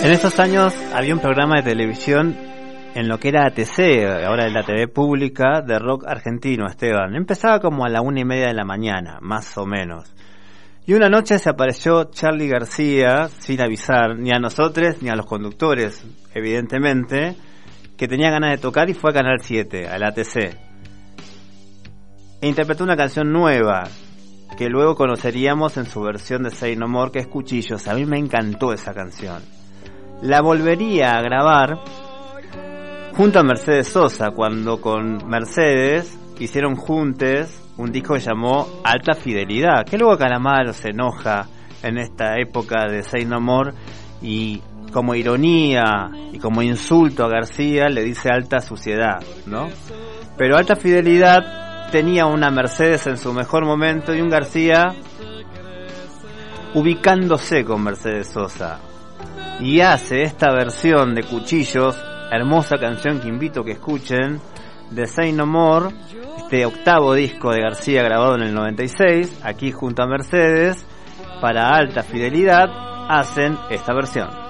En esos años había un programa de televisión en lo que era ATC, ahora es la TV pública, de rock argentino, Esteban. Empezaba como a la 1:30 de la mañana, más o menos. Y una noche se apareció Charly García, sin avisar ni a nosotros ni a los conductores, evidentemente, que tenía ganas de tocar y fue a Canal 7, al ATC. E interpretó una canción nueva, que luego conoceríamos en su versión de Say No More, que es Cuchillos. A mí me encantó esa canción. La volvería a grabar junto a Mercedes Sosa, cuando con Mercedes hicieron juntos un disco que llamó Alta Fidelidad, que luego Calamaro se enoja en esta época de Say No More y como ironía y como insulto a García le dice Alta Suciedad, ¿no? Pero Alta Fidelidad tenía una Mercedes en su mejor momento y un García ubicándose con Mercedes Sosa, y hace esta versión de Cuchillos, hermosa canción que invito a que escuchen, de Say No More, este octavo disco de García grabado en el 96, aquí junto a Mercedes, para Alta Fidelidad hacen esta versión.